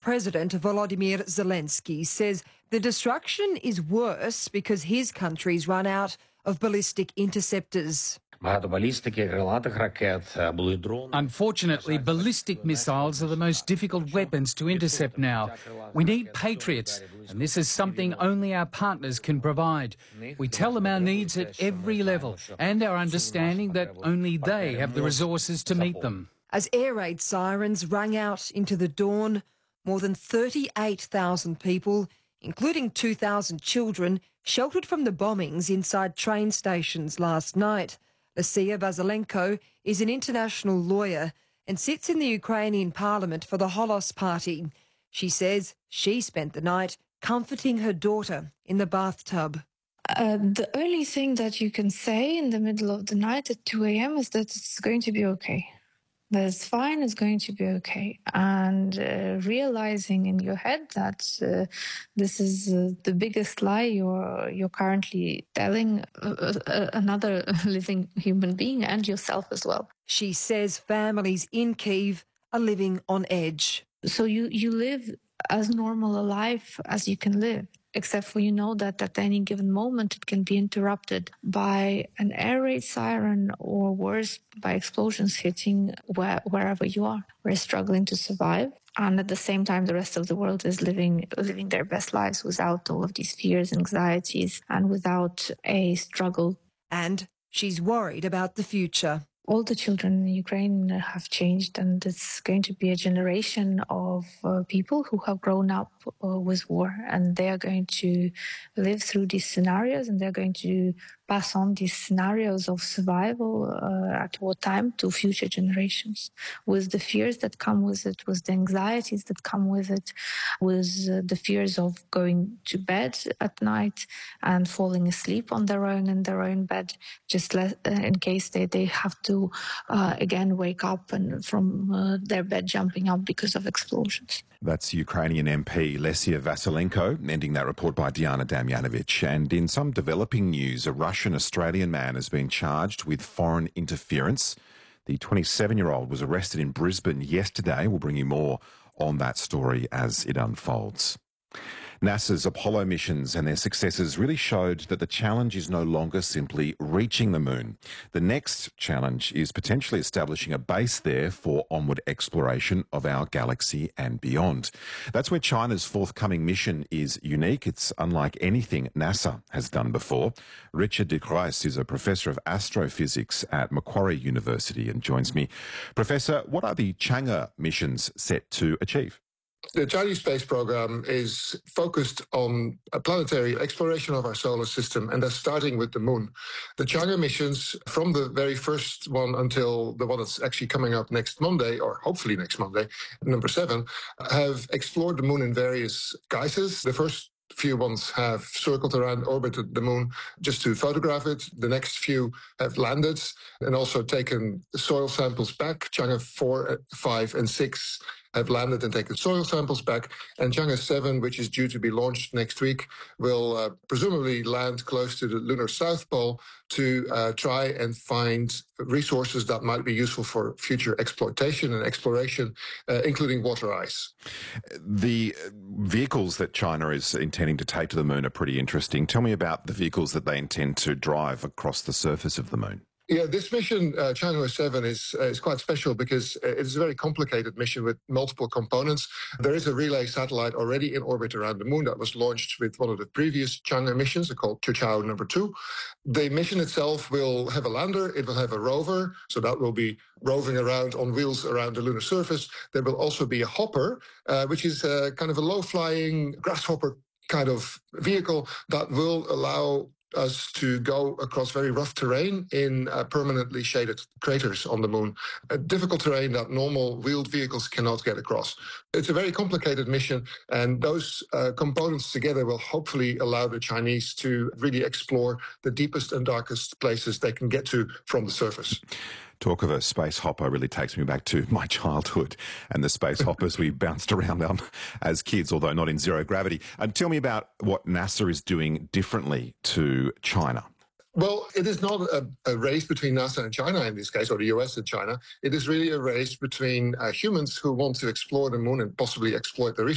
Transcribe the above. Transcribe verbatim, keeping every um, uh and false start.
President Volodymyr Zelensky says the destruction is worse because his country's run out of ballistic interceptors. Unfortunately, ballistic missiles are the most difficult weapons to intercept now. We need Patriots, and this is something only our partners can provide. We tell them our needs at every level and our understanding that only they have the resources to meet them. As air raid sirens rang out into the dawn, more than thirty-eight thousand people, including two thousand children, sheltered from the bombings inside train stations last night. Lucia Vasylenko is an international lawyer and sits in the Ukrainian parliament for the Holos Party. She says she spent the night comforting her daughter in the bathtub. Uh, the only thing that you can say in the middle of the night at two a m is that it's going to be okay. That it's fine, it's going to be okay. And uh, realizing in your head that uh, this is uh, the biggest lie you're, you're currently telling uh, uh, another living human being and yourself as well. She says families in Kyiv are living on edge. So you, you live as normal a life as you can live, except for you know that at any given moment it can be interrupted by an air raid siren or worse, by explosions hitting where, wherever you are. We're struggling to survive. And at the same time, the rest of the world is living living their best lives without all of these fears, anxieties, and without a struggle. And she's worried about the future. All the children in Ukraine have changed, and it's going to be a generation of uh, people who have grown up uh, with war, and they are going to live through these scenarios, and they're going to pass on these scenarios of survival uh, at wartime to future generations, with the fears that come with it, with the anxieties that come with it, with uh, the fears of going to bed at night and falling asleep on their own in their own bed, just le- uh, in case they, they have to uh, again wake up and from uh, their bed jumping up because of explosions. That's Ukrainian M P Lesia Vasylenko, ending that report by Diana Damjanovic. And in some developing news, a Russian-Australian man has been charged with foreign interference. The twenty-seven-year-old was arrested in Brisbane yesterday. We'll bring you more on that story as it unfolds. NASA's Apollo missions and their successes really showed that the challenge is no longer simply reaching the moon. The next challenge is potentially establishing a base there for onward exploration of our galaxy and beyond. That's where China's forthcoming mission is unique. It's unlike anything NASA has done before. Richard de Cruyff is a professor of astrophysics at Macquarie University and joins me. Professor, what are the Chang'e missions set to achieve? The Chinese space program is focused on a planetary exploration of our solar system, and that's starting with the moon. The Chang'e missions, from the very first one until the one that's actually coming up next Monday, or hopefully next Monday, number seven, have explored the moon in various guises. The first few ones have circled around, orbited the moon just to photograph it. The next few have landed and also taken soil samples back. Chang'e four, five, and six have landed and taken soil samples back. And Chang'e seven, which is due to be launched next week, will uh, presumably land close to the lunar south pole to uh, try and find resources that might be useful for future exploitation and exploration, uh, including water ice. The vehicles that China is intending to take to the moon are pretty interesting. Tell me about the vehicles that they intend to drive across the surface of the moon. Yeah, this mission, uh, Chang'e seven, is uh, is quite special because it's a very complicated mission with multiple components. There is a relay satellite already in orbit around the moon that was launched with one of the previous Chang'e missions, called Qiuqiao number two. The mission itself will have a lander, it will have a rover, so that will be roving around on wheels around the lunar surface. There will also be a hopper, uh, which is a kind of a low-flying grasshopper kind of vehicle that will allow us to go across very rough terrain in uh, permanently shaded craters on the moon, a difficult terrain that normal wheeled vehicles cannot get across. It's a very complicated mission, and those uh, components together will hopefully allow the Chinese to really explore the deepest and darkest places they can get to from the surface. Talk of a space hopper really takes me back to my childhood and the space hoppers we bounced around on as kids, although not in zero gravity. And tell me about what NASA is doing differently to China. Well, it is not a, a race between NASA and China in this case, or the U S and China. It is really a race between uh, humans who want to explore the moon and possibly exploit the resources.